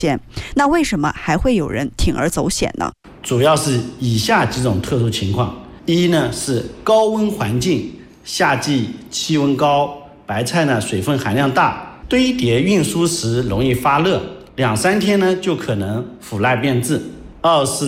那为什么还会有人铤而走险呢？ 主要是以下几种特殊情况。一呢是高温环境，夏季气温高，白菜呢水分含量大，堆叠运输时容易发热，2-3天呢就可能腐烂变质。二是